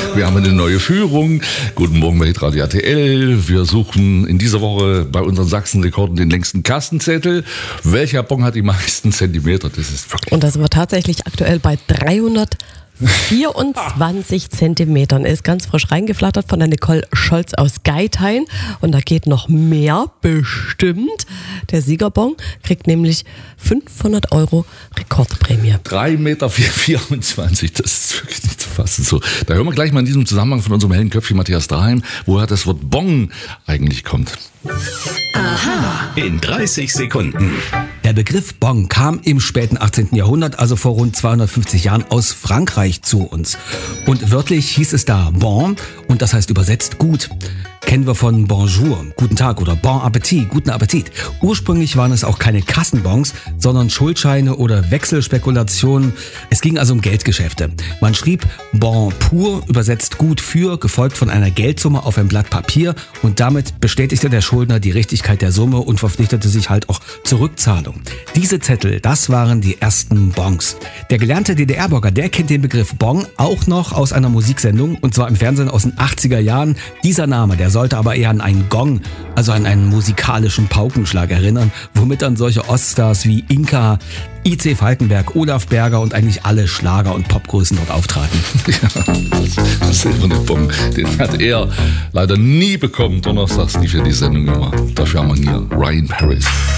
Wir haben eine neue Führung. Guten Morgen bei Hitradio RTL. Wir suchen in dieser Woche bei unseren Sachsenrekorden den längsten Kassenzettel. Welcher Bon hat die meisten Zentimeter? Das ist wirklich. Und da sind wir tatsächlich aktuell bei 324 Zentimetern. Ist ganz frisch reingeflattert von der Nicole Scholz aus Geithain. Und da geht noch mehr, bestimmt. Der Siegerbon kriegt nämlich 500 € Rekordprämie. 3,24 Meter, das ist wirklich nicht zu fassen. So, da hören wir gleich mal in diesem Zusammenhang von unserem hellen Köpfchen Matthias Daheim, woher das Wort Bon eigentlich kommt. Aha, in 30 Sekunden. Der Begriff Bon kam im späten 18. Jahrhundert, also vor rund 250 Jahren, aus Frankreich zu uns. Und wörtlich hieß es da Bon und das heißt übersetzt gut. Kennen wir von Bonjour, guten Tag oder Bon Appetit, guten Appetit. Ursprünglich waren es auch keine Kassenbons, sondern Schuldscheine oder Wechselspekulationen. Es ging also um Geldgeschäfte. Man schrieb Bon pur, übersetzt gut für, gefolgt von einer Geldsumme auf ein Blatt Papier und damit bestätigte der Schuldner die Richtigkeit der Summe und verpflichtete sich halt auch zur Rückzahlung. Diese Zettel, das waren die ersten Bons. Der gelernte DDR-Bürger, der kennt den Begriff Bon auch noch aus einer Musiksendung und zwar im Fernsehen aus den 80er Jahren. Dieser Name, der sollte aber eher an einen Gong, also an einen musikalischen Paukenschlag erinnern, womit dann solche Oststars wie Inka, I.C. Falkenberg, Olaf Berger und eigentlich alle Schlager- und Popgrößen dort auftraten. Ja, das silberne Bon, den hat er leider nie bekommen. Donnerstags lief ja die Sendung immer. Dafür haben wir hier Ryan Paris.